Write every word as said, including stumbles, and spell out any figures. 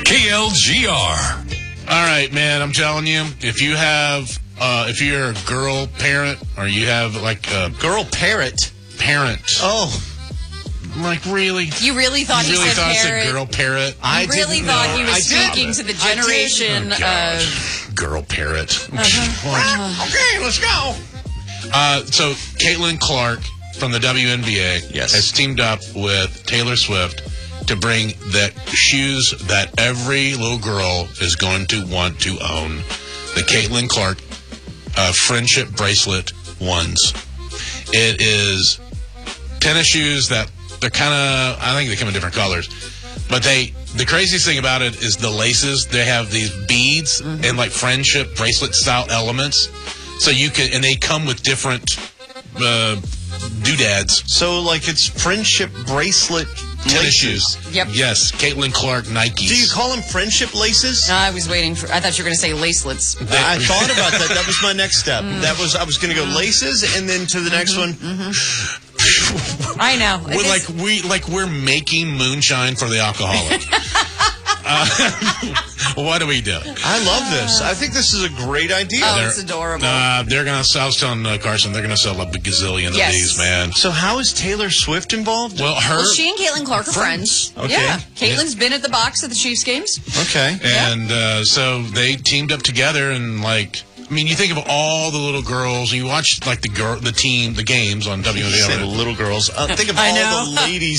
K L G R. All right, man, I'm telling you, if you have, uh, if you're a girl parent or you have like a girl parrot, parent. Oh. I'm like, really? You really thought you he really said thought parrot? It's a girl parrot? You I really didn't thought know. he was I speaking did. to the generation Oh, of... girl parrot. Uh-huh. Okay, let's go. Uh, so, Caitlin Clark from the W N B A yes. has teamed up with Taylor Swift to bring the shoes that every little girl is going to want to own. The Caitlin Clark uh, Friendship Bracelet ones. It is tennis shoes that they're kind of, I think they come in different colors. But they, the craziest thing about it is the laces. They have these beads mm-hmm. and like friendship bracelet style elements. So you can, and they come with different uh, doodads. So like it's friendship bracelet tennis laces. shoes. Yep. Yes, Caitlin Clark Nikes. Do you call them friendship laces? No, I was waiting for, I thought you were going to say lacelets. They, I thought about that. That was my next step. Mm. That was, I was going to go laces and then to the next mm-hmm, one. Mm-hmm. I know. We're it like, we, like we're making moonshine for the alcoholic. uh, what are we doing? I love this. I think this is a great idea. Oh, they're, it's adorable. Uh, they're going to, I was telling uh, Carson, they're going to sell a gazillion yes. of these, man. So how is Taylor Swift involved? Well, her. Well, she and Caitlin Clark are friends. Okay. Yeah. Caitlin's been at the box at the Chiefs games. Okay. And uh, so they teamed up together and, like, I mean, you think of all the little girls, and you watch, like, the girl, the team, the games on W N B A. Say the little girls. Uh, think of I all know. the ladies